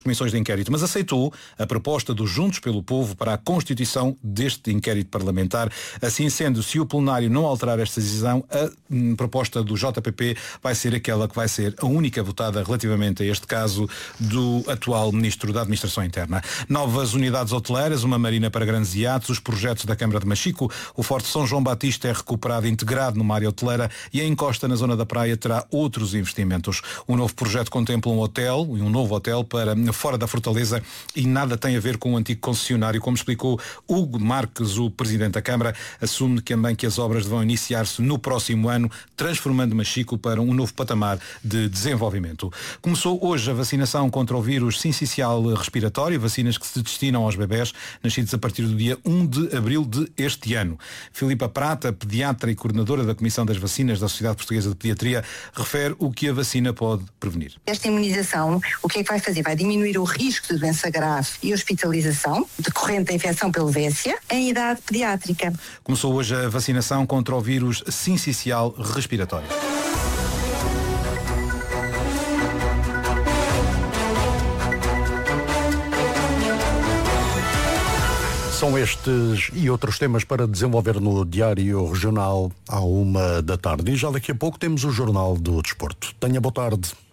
comissões de inquérito, mas aceitou a proposta dos Juntos pelo Povo para a constituição deste inquérito parlamentar. Assim sendo, se o plenário não alterar esta decisão, a proposta do JPP vai ser aquela que vai ser a única votada relativamente a este caso do atual Ministro da Administração Interna. Novas unidades hoteleiras, uma marina para grandes iates, os projetos da Câmara de Machico, o Forte São João Batista é recuperado integrado numa área hoteleira e a encosta na zona da praia terá outros investimentos. O novo projeto contempla um hotel e um novo hotel para fora da Fortaleza e nada tem a ver com o antigo concessionário. Como explicou Hugo Marques, o Presidente da Câmara, assume também que as obras vão iniciar-se no próximo ano, transformando Machico para um novo patamar de desenvolvimento. Começou hoje a vacinação contra o vírus sincicial respiratório, vacinas que se destinam aos bebés nascidos a partir do dia 1 de abril deste ano. Filipa Prata, pediatra e coordenadora da Comissão das Vacinas da Sociedade Portuguesa de Pediatria, refere o que a vacina pode prevenir. Esta imunização, o que é que vai fazer? Vai diminuir o risco de doença grave e hospitalização decorrente da infecção pelo Vécia em idade pediátrica. Começou hoje a vacinação contra o vírus sincicial respiratório. São estes e outros temas para desenvolver no Diário Regional à 1 da tarde. E já daqui a pouco temos o Jornal do Desporto. Tenha boa tarde.